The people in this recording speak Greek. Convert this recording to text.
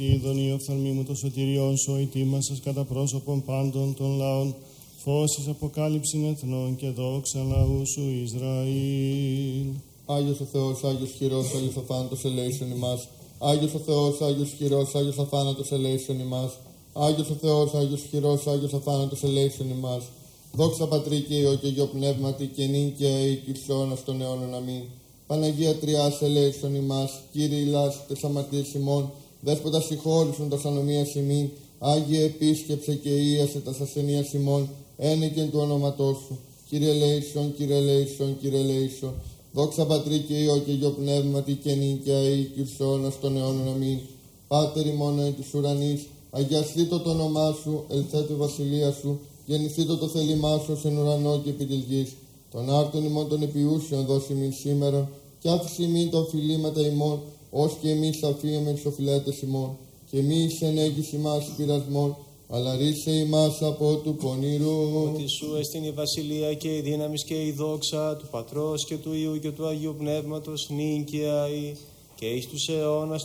Είδον η οφθαλμή μου το σωτηριόν σου, ετοίμασας κατά πρόσωπον πάντων των λαών, φως εις αποκάλυψην εθνών και δόξα λαού σου Ισραήλ. Άγιος ο Θεός, Άγιος χειρός, Άγιος αθάνατος ελέησον ημάς. Άγιος ο Θεός, Άγιος χειρός, Άγιος αθάνατος ελέησον ημάς. Άγιος ο Θεός, Άγιος χειρός, Άγιος αθάνατος ελέησον ημάς. Δόξα Πατρί και Υιό και Υιό Πνεύματι και νυν και αεί και εις αιώνας των αιώνων. Αμήν. Παναγία Τριάς ελέησον ημάς. Κύριε ηλάς τες αμαρτίες ημών. Δέσποτα συγχώρησον τας ανομίας ημίν. Άγιε επίσκεψε και ίασε τας ασθενείας ημών. Ένεκεν του ονόματός σου. Κύριε ελέησον, Κύριε ελέησον, Κύριε ελέησον. Δόξα Πατρί και Υιό και Υιό Πνεύματι και νυν και αεί και εις αιώνας των αιώνων. Αμήν. Πάτερ ημών εν της ουρανής, αγιαστήτω το όνομά σου, ελθέτω η βασιλεία σου, γεννηθήτω το θέλημά σου εν ουρανό και επί της γης. Τον άρτον ημών των επιούσιων δώσει μην σήμερον, και άφηση μην τα οφειλήματα ημών, ως και εμείς αφίεμεν τους οφειλέτες ημών. Και μη εις ενέγγις ημάς πειρασμών, αλλά ρίσε ημάς από του πονηρού. Ότι σου εστίν η βασιλεία και η δύναμη και η δόξα του Πατρός και του Υιού και του Αγίου Πνεύματος νυν και αεί και εις τους αιώνας